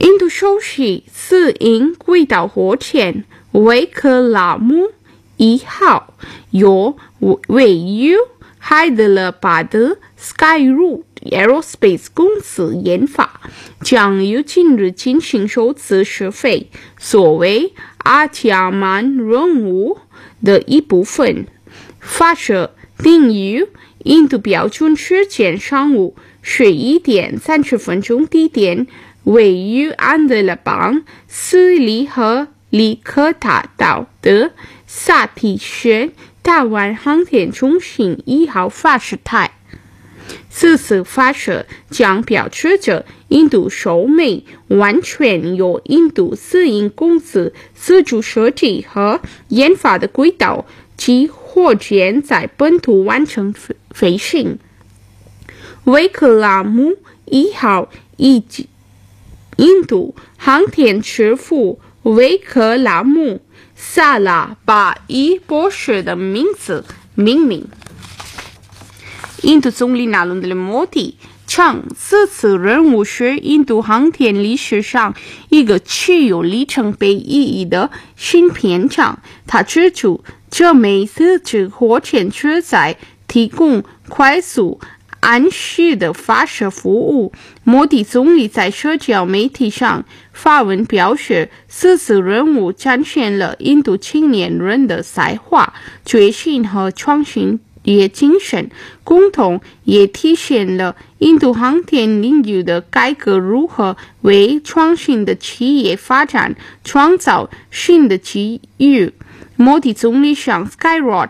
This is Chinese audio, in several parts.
印度首席私营轨道火箭维克拉姆1号由位于海德拉巴的 Skyroot Aerospace 公司研发，将于今日进行首次试飞，作为阿提亚曼任务的一部分。发射定于印度标准时间上午11点30分，地点位于安德拉邦斯里和里克塔岛的萨提什大湾航天中心1号发射台。此次发射将标志着印度首枚完全由印度私营公司自主设计和研发的轨道及火箭在本土完成飞行。维克拉姆1号以印度航天之父维克拉姆·萨拉巴伊博士的名字命名。印度总理纳伦德拉莫迪称，此次任务是印度航天历史上一个具有里程碑意义的新篇章。他指出，这枚自制火箭旨在提供快速按时的发射服务。莫迪总理在社交媒体上发文表示，此次任务展现了印度青年人的才华、决心和创新业精神，共同也体现了印度航天领域的改革如何为创新的企业发展创造新的机遇。莫迪总理向 Skyroot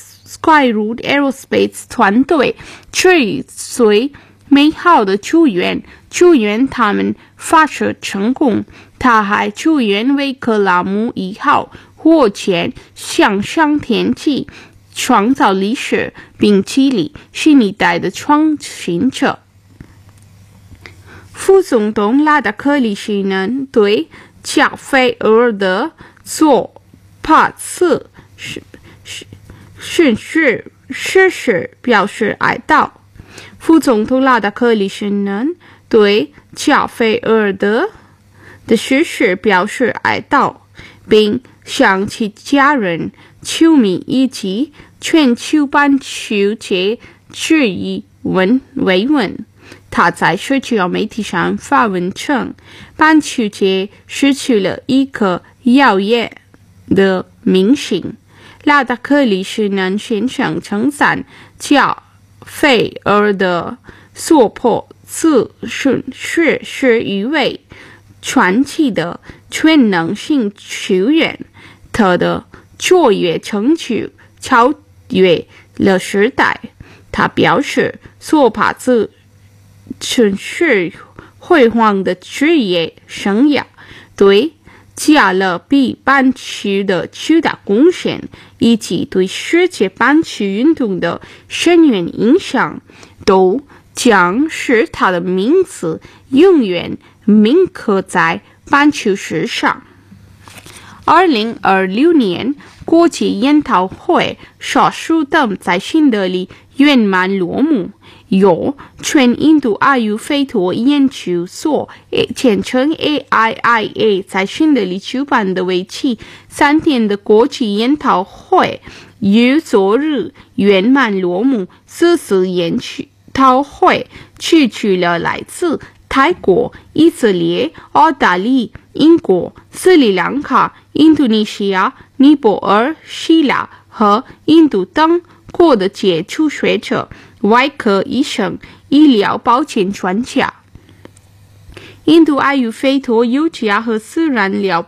Aerospace 团队致以最美好的祝愿他们发射成功。他还祝愿维克拉姆1号火箭向上天际，创造历史，并激励新一代的创新者。副总统拉达克里希南对加菲尔的做法此事表示哀悼。副总统拉达克里希南对加菲尔的逝世表示哀悼，并向其家人、球迷以及全球棒球界致以慰问。他在社交媒体上发文称，棒球界失去了一个耀眼的明星。拉达克里希南先生称赞加菲尔的所破此事是一位传奇的全能性球员，他的卓越成就超越了时代。他表示，索帕兹曾是辉煌的职业生涯，对加勒比棒球的巨大贡献，以及对世界棒球运动的深远影响，都将使他的名字永远铭刻在棒球史上。2026年国际研讨会少数等在新德里圆满落幕，由全印度阿育吠陀研究所简称 AIIA 在新德里举办的为期3天的国际研讨会于昨日圆满落幕。此次研讨会取具了来自泰国、以色列、澳大利亚、英国、斯里兰卡、印度尼西亚、尼泊尔、希腊和印度等国的杰出学者、外科医生、医疗保健专家。印度阿育吠陀瑜伽和自然疗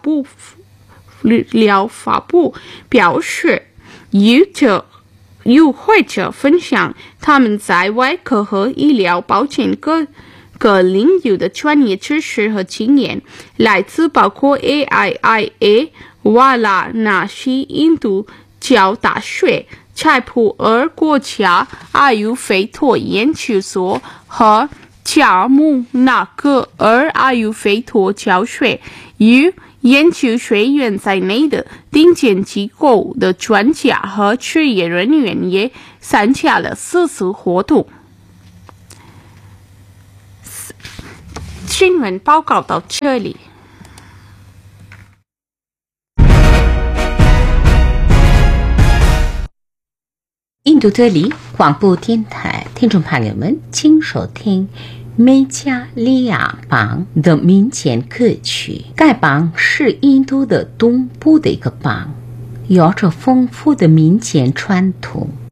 法部表示，与会者分享他们在外科和医疗保健各领域的专业知识和经验，来自包括 AIIA、瓦拉纳西印度教大学、柴普尔国家阿育吠陀研究所和加姆纳格尔阿育吠陀教学与研究学院在内的顶尖机构的专家和职业人员也参加了此次活动。 新闻报告到这里。 印度德里广播电台听众朋友们，请收听梅加利亚邦的民间歌曲。该邦是印度的东部的一个邦，有着丰富的民间传统。